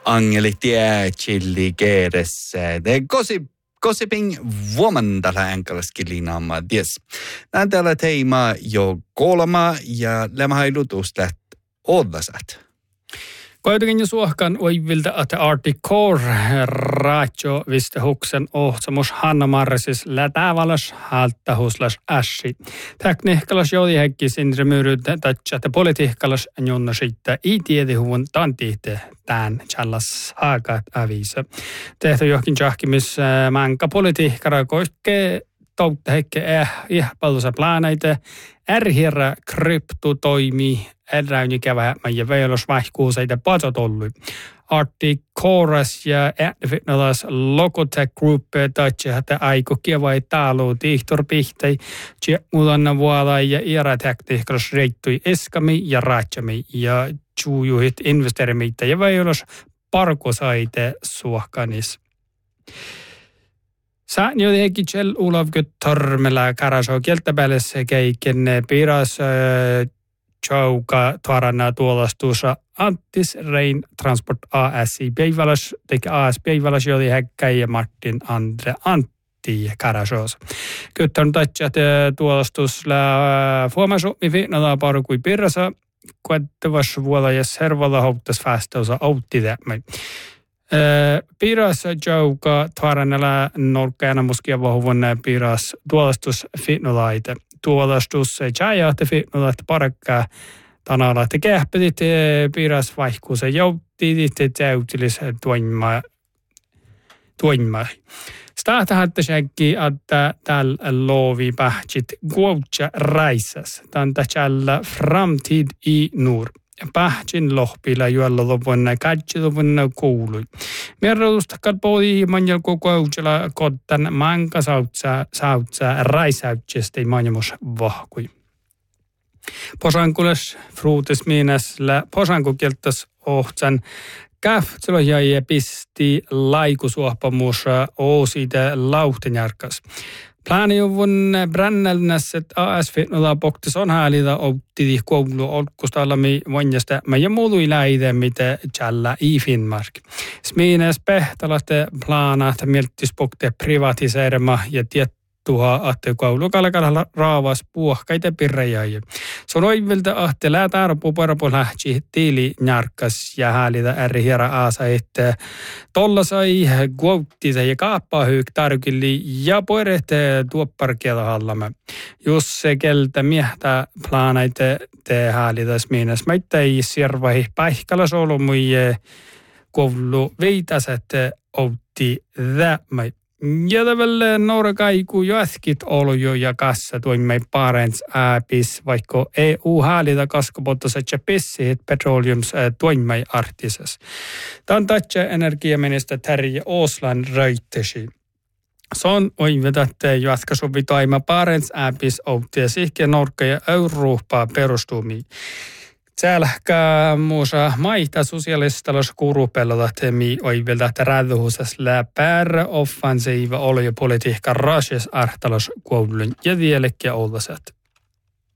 Angeli tiedätili keedessä. Gossiping woman tällä enkelskilinamma ties. Näin tällä teema jo kolma ja lämmäilutus läht odlasat. Kuitenkin jo suohkan oivilta, että Arctic Core raatio viste huksen ohtsamus Hanna Marresis lätävalas halttahuslas ässi. Tekniikkalas joudihekki sinne myyryyttä että politiikkalas jonna siitä ei tiedä huvun tantihte tämän challas haakat avisa. Tehty johonkin jahkimis manka politiikkara koskee toutta hekke ihpallusa planeita. Ärhirä krypto toimii. Ärräyni kävä ja veilos vaihkuuseita patsotollu. Arctic Chorus ja äänefitnalas Locotech Group taitsehätä aiko kievai taalu tihtorpihtei. Mulanna vuola ja iärätekniikkalas reittui eskami ja raatsami ja tjuujuhit investerimiitä ja veilos parkosaite suohkanis. Sään jotenkin Kjell Olav Guttormela karasoo kieltäpäälessä keiken piras Chauka tuorana tuolastuussa Anttis Rein Transport ASI Päiväläs, teki AS Päiväläs, joli Häkkä ja Martin Andre Antti Karasoos. Guttorm taitsat tuolastusla fuomasu, mi finnala parukui pirrasa, kuettavas vuola ja servalla houttas fastausa outti tämmöi. Piras Chauka tuoranella norkkeana muskia vahvun piras tuolastus finnolaite. Tuolastus tjäjähti finnolaite parakkaa. Tanalla, että kähpätit piras vaihkuusen jouttiit täytilis tuonmaa. Stahtahatte säkki, että tällä loovi pähtsit kuoutsa räissäs. Tanta tjällä framtid i nur. Pähtsin lohpilla, joilla lopun katsi lopun kuului. Merrotusta kalpoodi manjalko kuoutsella kottan manka sautsa räisäytsestä manjamus vahkui. Posankules fruutis miinäsllä posankukieltäs ohtsan kähtselo jäi pisti laikusuohpamus oosite lauhtenjärkas. Plaanijuvun brännälnässet AS-fitnola poktis on häälitä outtidi koulu olkkustallami vonjasta ja muului läide mitä tjällä i Finnmark. Smiines pehtalaste plaanat mieltis pokte privatiseerma ja tuha ahte koulukalakalla raavas puohkaita pirrejäjä. Se on oivilta ahte läätärpu parapu lähtsi tiili njarkas ja häälitä ärhiera aasa, että tolla sai kuottisa ja kaappaa hyök tarkilli ja poirehte tuopparkielä hallamme. Jos se keltä miehtä plaanaita te häälitä smiinas. Mä ei sirvahi päihkala solumuja koulu veitäset outti tämmöi. Ja tavallaan noura kaiku jatkit olojo ja kassa toimme parents äpis, vaikka EU häälitä kaskapottoset ja pissiit petroleums toimme artisas. Tämän tatsa energiaministeri Terje Oslan röyttesi. Se on oivetätte jatkasovi toima parents äpis outia sihkeä norkka ja Eurooppaa perustumi. Tsäälhkä muusa maita sosiaalistalos kurupellotat mi oivilta rädhuusas läpär offensiiva olo ja politiikka rasjes artalos koulun ja vielekkä ollasat.